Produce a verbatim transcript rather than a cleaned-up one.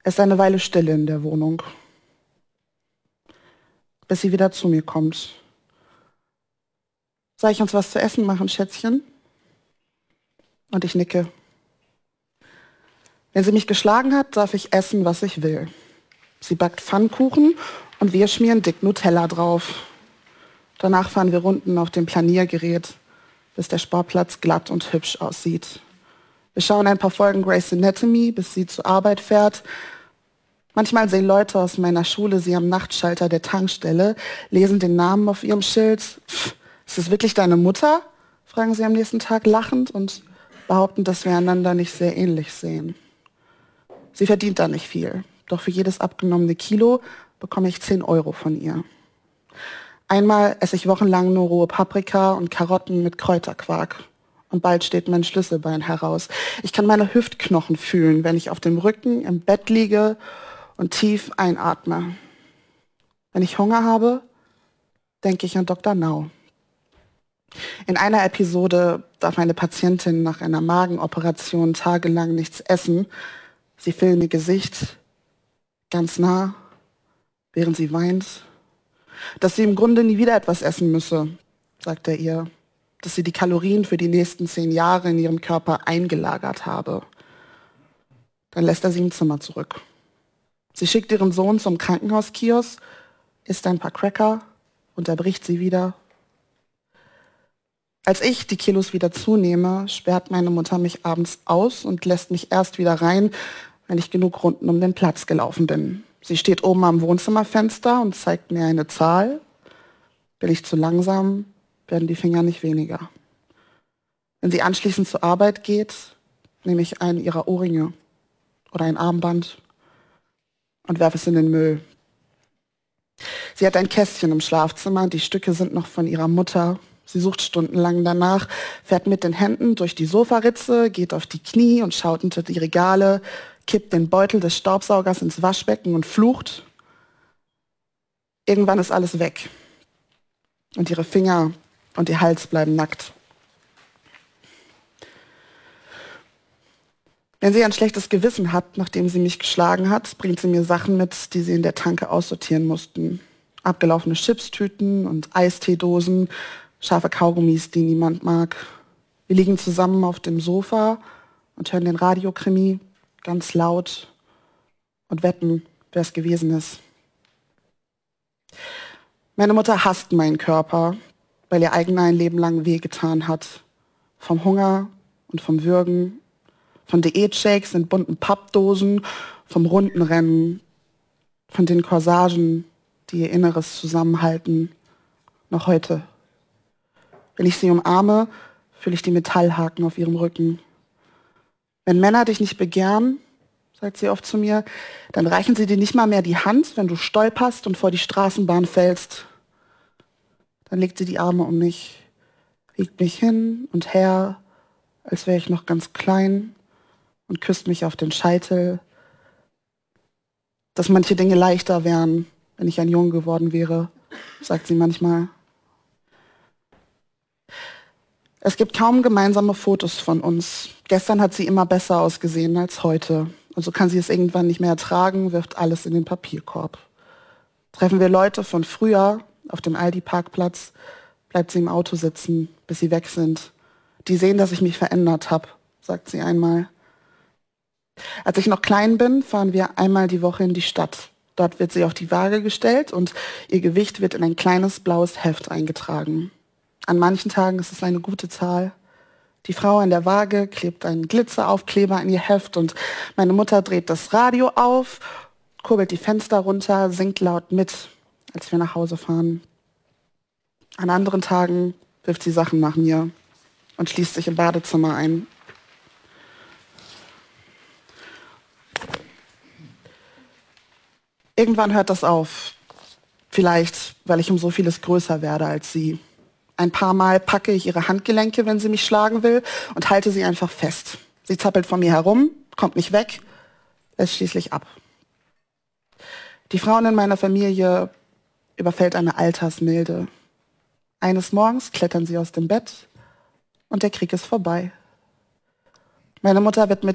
Es ist eine Weile Stille in der Wohnung, bis sie wieder zu mir kommt. Soll ich uns was zu essen machen, Schätzchen? Und ich nicke. Wenn sie mich geschlagen hat, darf ich essen, was ich will. Sie backt Pfannkuchen und wir schmieren dick Nutella drauf. Danach fahren wir Runden auf dem Planiergerät, bis der Sportplatz glatt und hübsch aussieht. Wir schauen ein paar Folgen Grey's Anatomy, bis sie zur Arbeit fährt. Manchmal sehen Leute aus meiner Schule sie am Nachtschalter der Tankstelle, lesen den Namen auf ihrem Schild. Pff, ist es wirklich deine Mutter? Fragen sie am nächsten Tag lachend und behaupten, dass wir einander nicht sehr ähnlich sehen. Sie verdient da nicht viel, doch für jedes abgenommene Kilo bekomme ich zehn Euro von ihr. Einmal esse ich wochenlang nur rohe Paprika und Karotten mit Kräuterquark. Und bald steht mein Schlüsselbein heraus. Ich kann meine Hüftknochen fühlen, wenn ich auf dem Rücken im Bett liege und tief einatme. Wenn ich Hunger habe, denke ich an Doktor Nau. In einer Episode darf eine Patientin nach einer Magenoperation tagelang nichts essen. Sie filmt ihr Gesicht ganz nah, während sie weint. Dass sie im Grunde nie wieder etwas essen müsse, sagt er ihr. Dass sie die Kalorien für die nächsten zehn Jahre in ihrem Körper eingelagert habe. Dann lässt er sie im Zimmer zurück. Sie schickt ihren Sohn zum Krankenhauskiosk, isst ein paar Cracker, unterbricht sie wieder. Als ich die Kilos wieder zunehme, sperrt meine Mutter mich abends aus und lässt mich erst wieder rein, wenn ich genug Runden um den Platz gelaufen bin. Sie steht oben am Wohnzimmerfenster und zeigt mir eine Zahl. Bin ich zu langsam, werden die Finger nicht weniger. Wenn sie anschließend zur Arbeit geht, nehme ich einen ihrer Ohrringe oder ein Armband und werfe es in den Müll. Sie hat ein Kästchen im Schlafzimmer, die Stücke sind noch von ihrer Mutter. Sie sucht stundenlang danach, fährt mit den Händen durch die Sofaritze, geht auf die Knie und schaut unter die Regale, kippt den Beutel des Staubsaugers ins Waschbecken und flucht. Irgendwann ist alles weg. Und ihre Finger und ihr Hals bleiben nackt. Wenn sie ein schlechtes Gewissen hat, nachdem sie mich geschlagen hat, bringt sie mir Sachen mit, die sie in der Tanke aussortieren mussten. Abgelaufene Chipstüten und Eisteedosen, scharfe Kaugummis, die niemand mag. Wir liegen zusammen auf dem Sofa und hören den Radiokrimi ganz laut und wetten, wer es gewesen ist. Meine Mutter hasst meinen Körper, weil ihr eigener ein Leben lang wehgetan hat. Vom Hunger und vom Würgen, von Diätshakes in bunten Pappdosen, vom Rundenrennen, von den Corsagen, die ihr Inneres zusammenhalten, noch heute. Wenn ich sie umarme, fühle ich die Metallhaken auf ihrem Rücken. Wenn Männer dich nicht begehren, sagt sie oft zu mir, dann reichen sie dir nicht mal mehr die Hand, wenn du stolperst und vor die Straßenbahn fällst. Dann legt sie die Arme um mich, wiegt mich hin und her, als wäre ich noch ganz klein und küsst mich auf den Scheitel. Dass manche Dinge leichter wären, wenn ich ein Junge geworden wäre, sagt sie manchmal. Es gibt kaum gemeinsame Fotos von uns. Gestern hat sie immer besser ausgesehen als heute. Und so kann sie es irgendwann nicht mehr ertragen, wirft alles in den Papierkorb. Treffen wir Leute von früher auf dem Aldi-Parkplatz, bleibt sie im Auto sitzen, bis sie weg sind. Die sehen, dass ich mich verändert habe, sagt sie einmal. Als ich noch klein bin, fahren wir einmal die Woche in die Stadt. Dort wird sie auf die Waage gestellt und ihr Gewicht wird in ein kleines blaues Heft eingetragen. An manchen Tagen ist es eine gute Zahl. Die Frau an der Waage klebt einen Glitzeraufkleber in ihr Heft und meine Mutter dreht das Radio auf, kurbelt die Fenster runter, singt laut mit, als wir nach Hause fahren. An anderen Tagen wirft sie Sachen nach mir und schließt sich im Badezimmer ein. Irgendwann hört das auf. Vielleicht, weil ich um so vieles größer werde als sie. Ein paar Mal packe ich ihre Handgelenke, wenn sie mich schlagen will, und halte sie einfach fest. Sie zappelt vor mir herum, kommt nicht weg, lässt schließlich ab. Die Frauen in meiner Familie überfällt eine Altersmilde. Eines Morgens klettern sie aus dem Bett und der Krieg ist vorbei. Meine Mutter wird mit